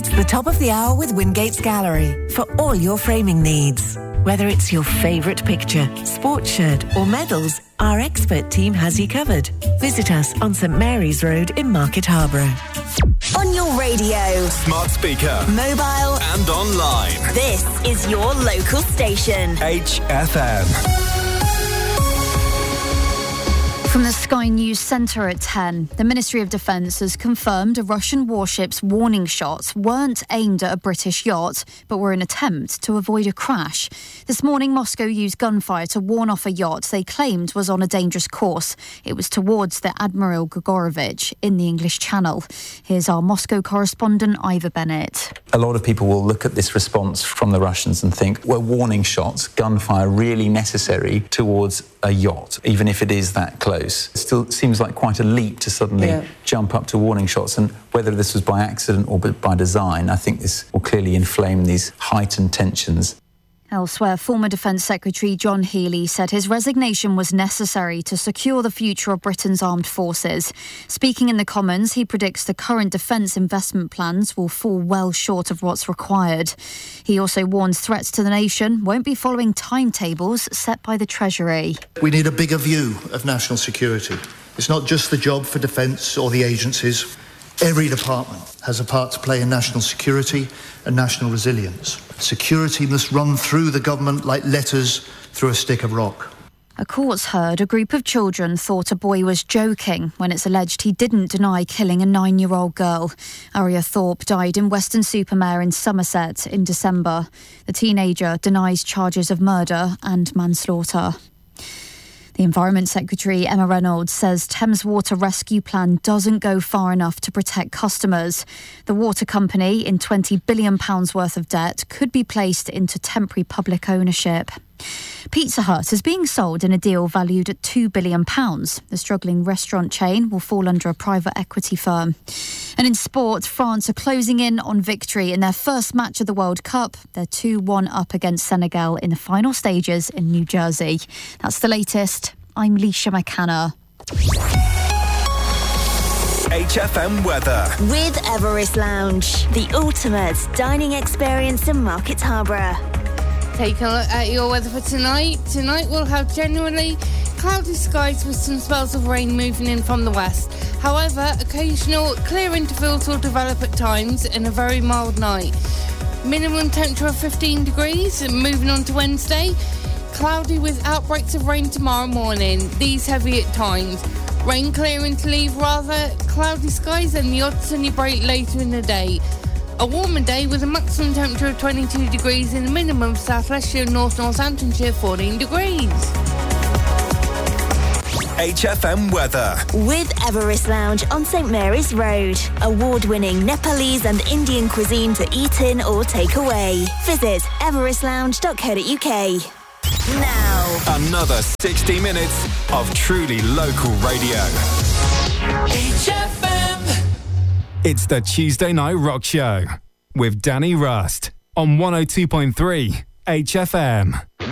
It's the top of the hour with Wingate's Gallery for all your framing needs. Whether it's your favourite picture, sports shirt or medals, our expert team has you covered. Visit us on St Mary's Road in Market Harborough. On your radio, smart speaker, mobile and online. This is your local station. HFM. From the Sky News Centre at 10, the Ministry of Defence has confirmed a Russian warship's warning shots weren't aimed at a British yacht, but were an attempt to avoid a crash. This morning, Moscow used gunfire to warn off a yacht they claimed was on a dangerous course. It was towards the Admiral Grigorovich in the English Channel. Here's our Moscow correspondent, Ivor Bennett. A lot of people will look at this response from the Russians and think, were warning shots, gunfire really necessary towards a yacht, even if it is that close? It still seems like quite a leap to suddenly jump up to warning shots, and whether this was by accident or by design, I think this will clearly inflame these heightened tensions. Elsewhere, former Defence Secretary John Healey said his resignation was necessary to secure the future of Britain's armed forces. Speaking in the Commons, he predicts the current defence investment plans will fall well short of what's required. He also warns threats to the nation won't be following timetables set by the Treasury. We need a bigger view of national security. It's not just the job for defence or the agencies. Every department has a part to play in national security and national resilience. Security must run through the government like letters through a stick of rock. A court's heard a group of children thought a boy was joking when it's alleged he didn't deny killing a 9-year-old girl. Aria Thorpe died in Weston-super-Mare in Somerset in December. The teenager denies charges of murder and manslaughter. The Environment Secretary, Emma Reynolds, says Thames Water Rescue Plan doesn't go far enough to protect customers. The water company, in £20 billion worth of debt, could be placed into temporary public ownership. Pizza Hut is being sold in a deal valued at £2 billion. The struggling restaurant chain will fall under a private equity firm. And in sport, France are closing in on victory in their first match of the World Cup. They're 2-1 up against Senegal in the final stages in New Jersey. That's the latest. I'm Leisha McCanna. HFM weather. With Everest Lounge, the ultimate dining experience in Market Harborough. Take a look at your weather for tonight. Tonight we'll have generally cloudy skies with some spells of rain moving in from the west. However, occasional clear intervals will develop at times in a very mild night. Minimum temperature of 15 degrees. Moving on to Wednesday, cloudy with outbreaks of rain tomorrow morning. These heavy at times. Rain clearing to leave rather cloudy skies and the odd sunny break later in the day. A warmer day with a maximum temperature of 22 degrees and a minimum South Leicestershire, North Northamptonshire 14 degrees. HFM weather. With Everest Lounge on St Mary's Road. Award-winning Nepalese and Indian cuisine to eat in or take away. Visit everestlounge.co.uk. Now, another 60 minutes of truly local radio. HFM. It's the Tuesday Night Rock Show with Danny Rust on 102.3 HFM.